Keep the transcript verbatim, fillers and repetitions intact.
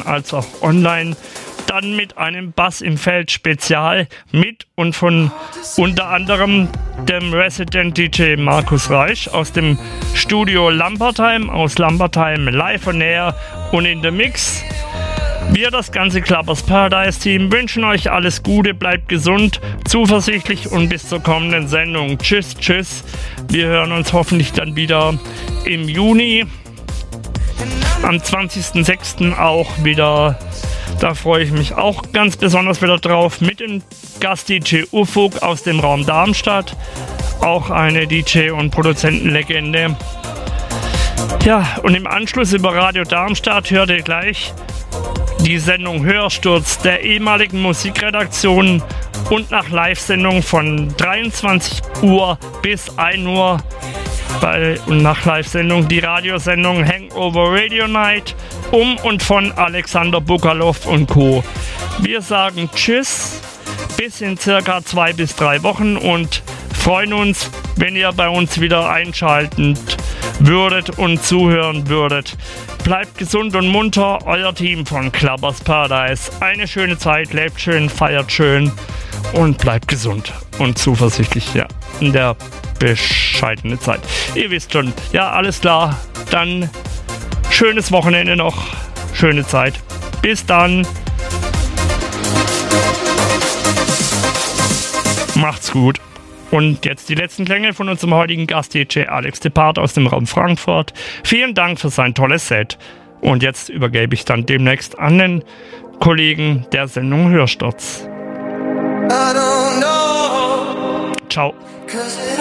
Platten als auch online. Dann mit einem Bass im Feld Spezial mit und von unter anderem dem Resident D J Markus Reich aus dem Studio Lampertheim, aus Lampertheim live on air und in der Mix. Wir, das ganze Clubbers Paradise Team, wünschen euch alles Gute, bleibt gesund, zuversichtlich und bis zur kommenden Sendung. Tschüss, tschüss. Wir hören uns hoffentlich dann wieder im Juni. Am zwanzigsten sechsten auch wieder. Da freue ich mich auch ganz besonders wieder drauf mit dem Gast-D J Ufuk aus dem Raum Darmstadt. Auch eine D J- und Produzentenlegende. Ja, und im Anschluss über Radio Darmstadt hört ihr gleich die Sendung Hörsturz der ehemaligen Musikredaktion und nach Live-Sendung von dreiundzwanzig Uhr bis ein Uhr bei, und nach Live-Sendung die Radiosendung Hangover Radio Night um und von Alexander Bukalow und Co. Wir sagen Tschüss bis in circa zwei bis drei Wochen und freuen uns, wenn ihr bei uns wieder einschalten würdet und zuhören würdet. Bleibt gesund und munter, euer Team von Clubbers Paradise. Eine schöne Zeit, lebt schön, feiert schön und bleibt gesund und zuversichtlich, ja, in der bescheidenen Zeit. Ihr wisst schon, ja, alles klar, dann schönes Wochenende noch, schöne Zeit. Bis dann. Macht's gut. Und jetzt die letzten Klänge von unserem heutigen Gast-D J Alex Depart aus dem Raum Frankfurt. Vielen Dank für sein tolles Set. Und jetzt übergebe ich dann demnächst an den Kollegen der Sendung Hörsturz. Ciao.